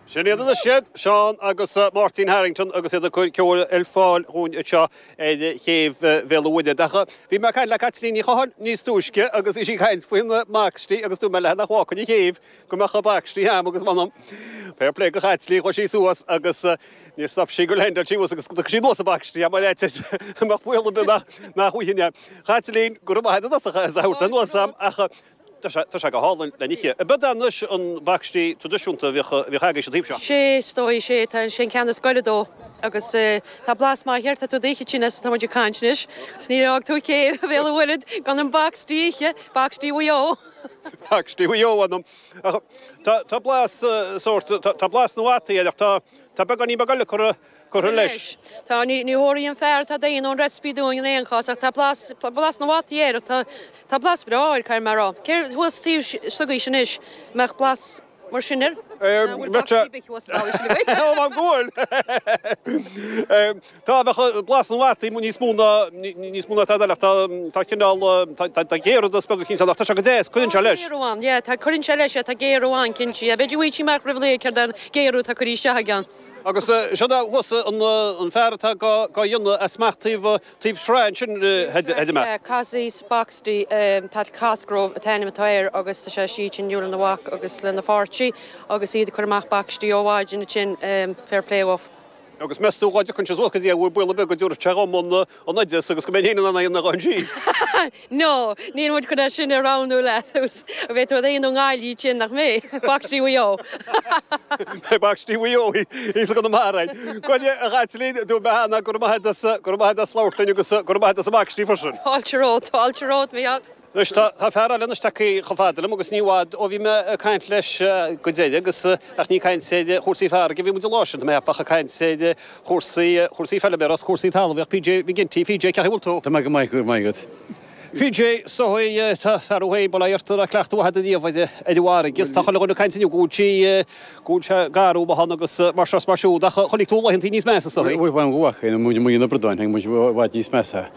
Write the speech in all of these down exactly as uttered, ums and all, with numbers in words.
Sinead na siad, Sean agus uh, Martin Harrington agus iad ceol el fáil hún seo chéh bhéúide dacha. Bhí me caiin le catlín í chaáil níos túisce agus is sí caiins faoin Maxtí agus tú me le nach hácan í chéh go mecha Baxtí ham agus manam. Fair play go chatlí chu sí suas agus níos stop sí go lendar sí agus sí nos a Baxtí am le mar bhfuil be nach chuine. Chatlín go ma head a saúta nuasam acha Tá sé go hálan le niche. A bud anis an Baxtí tradiisiúnta bhí chaige sé tíbse. sé stoi sé tá sin ceanna scoiledó agus tá blas má heartta tú déiche sinna tá muidir caiintis. Sní ag tú cé bhéle bhfuilid gan an Baxtíe, Baxtí bhío. Baxtí bhío anm. Tá blas sort tá blas nóhataí ach tá tá be gan í bagal chu chu leis. Tá ní níóirí an fearr tá daon an respíúin an éonchás ach tá blas blas nóhataíar tá Tá blas bhráir caiir marrá. Céir thuas tíh sugaí sin is meach blas mar sinir? gúil. Tá bhecha blas nóhataí mú níos múna níos múna taideach tá cinál tá géad a spega cín tá se go déas chuinn se leis. Géarúáin, é tá chuinn se leis tá géarúáin cinnti, a beidir bhhaití mar rih cear den géarú tá chuí se gan. Agus se thusa an fearrta go dionne a smachtaíh tíh sráin sin heide me. Casís Baxtí tá Casgróh a tainimetáir agus tá sé sí sin dúla nahhaach agus le na fáirtí agus iad chuach Baxtí óháid in sin fair play-off. Agus meúáide chun seosca dí bhfuil buile be go dúr teámna an naide agus go héine na na gáin síos. No, níon muid chuna sin aránú leús a bhéit éon gáilí sin nach mé Baxtí bhío. Baxtí bhío í go na márain. Coine a gaiitlín dú behanana gur gur a sláirlainn agus gur a Baxtí farsin. Áilterót, áilterót mé. Nus tá fear lenas takeí chofáda agus níhád ó bhí me caiint leis go déide agus ach ní caiint séide chósaí fear go bhí mu láisiint mé pacha caiint séide chósaí chósaí fel beras chósaí tal bheith P J gintí P J cehúiltó. Tá me go maiid maigad. P J sohaí tá ferhé bol artar a clechtú had a díomhide Edhhar gus tá chola gona caiintinú gútí gúte garú bahan agus mar marsú cholik túla hin níos measa sohaí. Bhfuil bhain gohacha ina múide muí na bredáin mu bhhaid níos measa.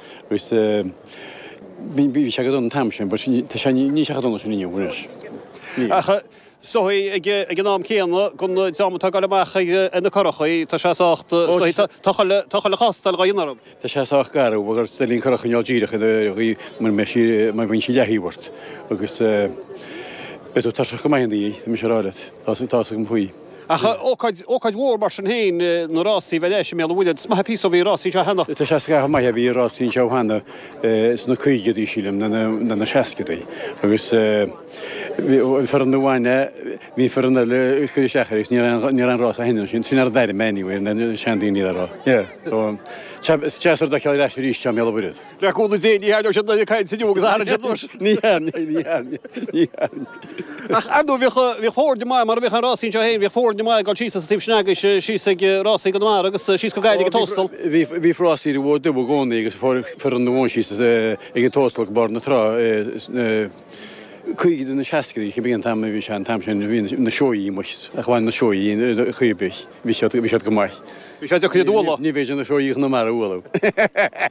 Bhí se go an tamsin, tá sé ní se donna sin níúris. Sohaí ag gnám céanna gon dámtá gal mecha ina chochaí tá séácht tá le chastal gaionarm. Tá séach garú bgur selín chochanneáil díirecha í mar me mai bhain si lehíhart agus beú tar go maií me se ráile tá go chuí. Acha ócaid mhór mar sin héin na rásí bheith éisi mé bhide má pí bhí rásí se hena. Tá se ga mai bhí rásín se hena na chuige í sílim na na seacaí agus fer an bhhaine hí fer an le chuir sechaéis ní an rás a hin sin sin ar d méniuir na seandaí rá. Tear de cheil leis rí sem mé buid. Leúna déí heidir sin na caiint siúgus a ní ní. Ach anú bhí chóir mai mar bhíh rásín se héin bhí fór de mai gal sí tí sneige sí rásí go mar agus sí go gaiide tostal. Bhí frásí bh du gcónaí agus fer an bhin sí ag tostal bar na trá chuige na seacaí chu bíon tam bhí se an tam sin na seoí mu a bhhain na seoí chuibeh hí bhí go mai. Bhí sé chu dúla. Ní bhéidir na seoíoch na mar bhla.